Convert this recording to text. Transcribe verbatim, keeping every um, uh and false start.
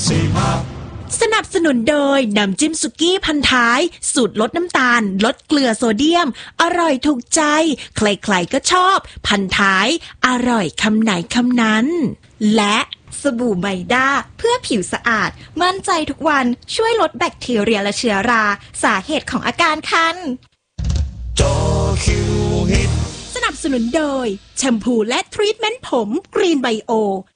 สนับสนุนโดยน้ำจิ้มสุกี้พันท้ายสูตรลดน้ำตาลลดเกลือโซเดียมอร่อยถูกใจใครๆก็ชอบพันท้ายอร่อยคำไหนคำนั้นและสบู่ไมด้าเพื่อผิวสะอาดมั่นใจทุกวันช่วยลดแบคทีเรียและเชื้อราสาเหตุของอาการคันสนับสนุนโดยแชมพูและทรีทเมนต์ผมกรีนไบโอ